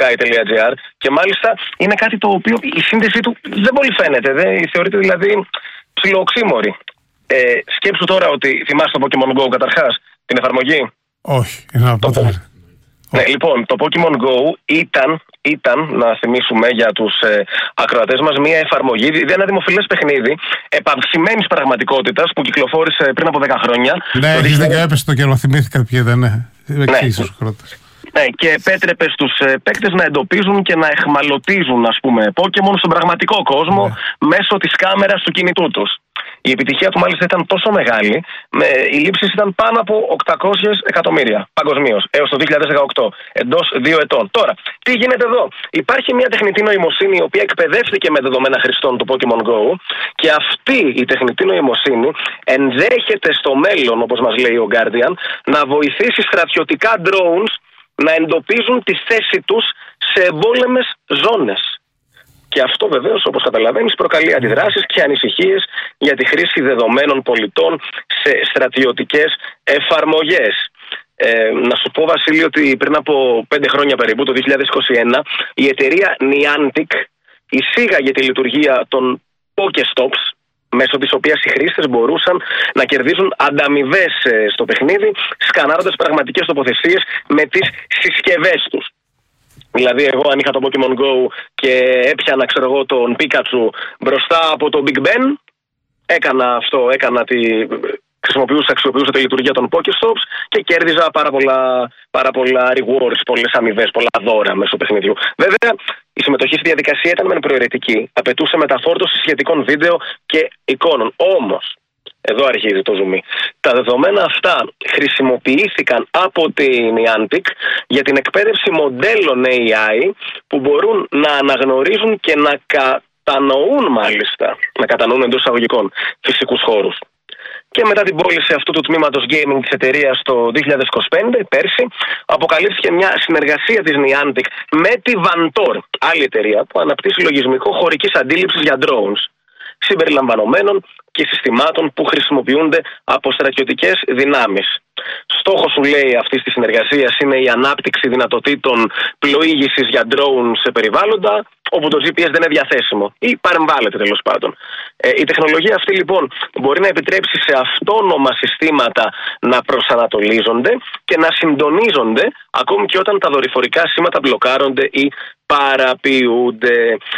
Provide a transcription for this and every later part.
sky.gr και μάλιστα είναι κάτι το οποίο η σύνδεσή του δεν πολύ φαίνεται. Θεωρείται δηλαδή ψιλοοξύμορη. Σκέψου τώρα ότι θυμάσαι το Pokemon Go καταρχάς, την εφαρμογή. Όχι, είναι από Ναι, λοιπόν, το Pokemon Go ήταν, να θυμίσουμε για τους ακροατές μας, μια εφαρμογή, ένα δημοφιλές παιχνίδι επαυξημένης πραγματικότητας που κυκλοφόρησε πριν από 10 χρόνια. Ναι, έχεις δίκιο, έπεσε το καιρό, θυμήθηκα ποιο ήταν, Ναι, και επέτρεπε στους παίκτες να εντοπίζουν και να εχμαλωτίζουν, ας πούμε, Pokemon στον πραγματικό κόσμο μέσω της κάμερας του κινητού τους. Η επιτυχία του μάλιστα ήταν τόσο μεγάλη, οι λήψεις ήταν πάνω από 800 εκατομμύρια παγκοσμίως έως το 2018, εντός 2 ετών. Τώρα, τι γίνεται εδώ? Υπάρχει μια τεχνητή νοημοσύνη η οποία εκπαιδεύτηκε με δεδομένα χρηστών του Pokemon Go και αυτή η τεχνητή νοημοσύνη ενδέχεται στο μέλλον, όπως μας λέει ο Guardian, να βοηθήσει στρατιωτικά drones να εντοπίζουν τη θέση τους σε εμπόλεμες ζώνες. Και αυτό βεβαίως, όπως καταλαβαίνεις, προκαλεί αντιδράσεις και ανησυχίες για τη χρήση δεδομένων πολιτών σε στρατιωτικές εφαρμογές. Να σου πω, Βασίλη, ότι πριν από 5 χρόνια περίπου, το 2021, η εταιρεία Niantic εισήγαγε τη λειτουργία των Pokestops, μέσω της οποίας οι χρήστες μπορούσαν να κερδίζουν ανταμοιβές στο παιχνίδι, σκανάροντας πραγματικές τοποθεσίες με τις συσκευές τους. Δηλαδή, εγώ αν είχα το Pokemon Go και έπιανα, τον Pikachu μπροστά από το Big Ben, αξιοποιούσα τη λειτουργία των Pokestops και κέρδιζα πάρα πολλά rewards, πολλές αμοιβές, πολλά δώρα μέσω παιχνιδιού. Βέβαια, η συμμετοχή στη διαδικασία ήταν μεν προαιρετική. Απαιτούσε μεταφόρτωση σχετικών βίντεο και εικόνων. Όμως, εδώ αρχίζει το zoom. Τα δεδομένα αυτά χρησιμοποιήθηκαν από την Niantic για την εκπαίδευση μοντέλων AI που μπορούν να αναγνωρίζουν και να κατανοούν εντός εισαγωγικών φυσικούς χώρους. Και μετά την πώληση αυτού του τμήματος gaming της εταιρείας το 2025, πέρσι, αποκαλύφθηκε μια συνεργασία της Niantic με τη Vantor, άλλη εταιρεία που αναπτύσσει λογισμικό χωρικής αντίληψης για drones, συμπεριλαμβανομένων και συστημάτων που χρησιμοποιούνται από στρατιωτικές δυνάμεις. Στόχος, σου λέει, αυτής της συνεργασίας είναι η ανάπτυξη δυνατοτήτων πλοήγησης για drones σε περιβάλλοντα όπου το GPS δεν είναι διαθέσιμο ή παρεμβάλλεται, τέλος πάντων. Η τεχνολογία αυτή, λοιπόν, μπορεί να επιτρέψει σε αυτόνομα συστήματα να προσανατολίζονται και να συντονίζονται ακόμη και όταν τα δορυφορικά σήματα μπλοκάρονται ή παραποιούνται.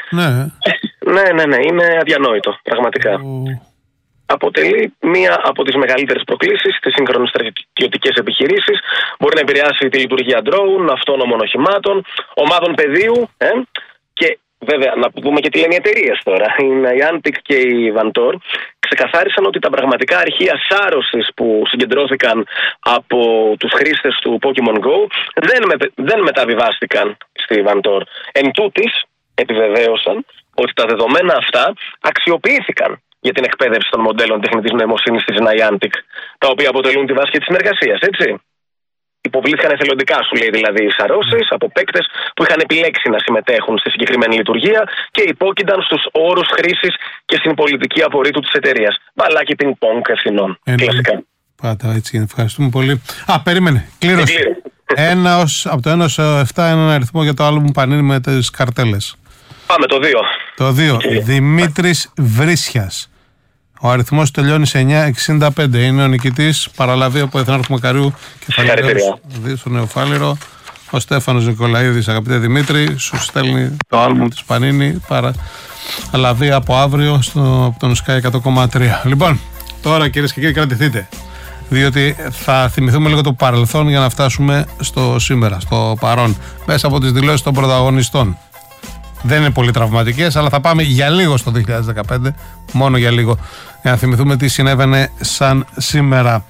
Ναι, είναι αδιανόητο, πραγματικά. Αποτελεί μία από τις μεγαλύτερες προκλήσεις στις σύγχρονες στρατιωτικές επιχειρήσεις. Μπορεί να επηρεάσει τη λειτουργία drone, αυτόνομων οχημάτων, ομάδων πεδίου και βέβαια να πούμε και τι λένε οι εταιρείες τώρα. Η Niantic και η Vantor ξεκαθάρισαν ότι τα πραγματικά αρχεία σάρωσης που συγκεντρώθηκαν από τους χρήστες του Pokemon Go δεν μεταβιβάστηκαν στη Vantor. Εν τούτης, επιβεβαίωσαν ότι τα δεδομένα αυτά αξιοποιήθηκαν για την εκπαίδευση των μοντέλων τεχνητής νοημοσύνης της Niantic, τα οποία αποτελούν τη βάση της συνεργασίας, έτσι. Υποβλήθηκαν εθελοντικά, σου λέει, δηλαδή, οι σαρώσεις από παίκτες που είχαν επιλέξει να συμμετέχουν στη συγκεκριμένη λειτουργία και υπόκεινταν στους όρους χρήσης και στην πολιτική απορρίτου της εταιρείας. Μπαλάκι πινκ-πονγκ ευθυνών. Κλασικά. Πάτα, έτσι είναι. Ευχαριστούμε πολύ. Περίμενε. Κλήρωση. Από το 1 έως 7 έναν αριθμό για το άλμπουμ Πανίνη με τις καρτέλες. Πάμε το 2. Το 2. Δημήτρης Βρύσιας. Ο αριθμός τελειώνει σε 965. Είναι ο νικητής. Παραλαβεί από Εθνάρχου Μακαριού Κεφαλαίος στο Νεοφάλιρο. Ο Στέφανος Νικολαίδης, αγαπητέ Δημήτρη, σου στέλνει το άλμπουμ της Πανίνη. Παραλαβεί από αύριο από τον Sky 100,3. Λοιπόν, τώρα, κυρίες και κύριοι, κρατηθείτε. Διότι θα θυμηθούμε λίγο το παρελθόν για να φτάσουμε στο σήμερα, στο παρόν, μέσα από τις δηλώσεις των πρωταγωνιστών. Δεν είναι πολύ τραυματικές, αλλά θα πάμε για λίγο στο 2015, μόνο για λίγο, για να θυμηθούμε τι συνέβαινε σαν σήμερα.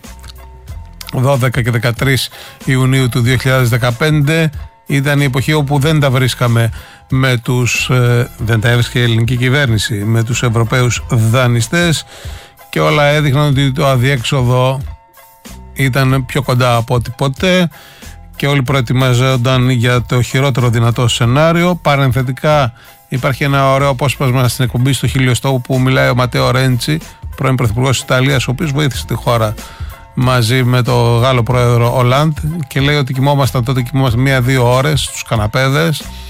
12 και 13 Ιουνίου του 2015 ήταν η εποχή όπου δεν τα βρίσκαμε με δεν τα έβρισκε η ελληνική κυβέρνηση με τους Ευρωπαίους δανειστές και όλα έδειχναν ότι το αδιέξοδο ήταν πιο κοντά από ό,τι ποτέ και όλοι προετοιμαζόταν για το χειρότερο δυνατό σενάριο. Παρενθετικά υπάρχει ένα ωραίο απόσπασμα στην εκπομπή στο Χιλιοστό που μιλάει ο Ματέο Ρέντσι, πρώην Πρωθυπουργός της Ιταλίας, ο οποίος βοήθησε τη χώρα μαζί με το Γάλλο πρόεδρο Ολάντ και λέει ότι κοιμόμασταν τότε 1-2 ώρες στους καναπέδες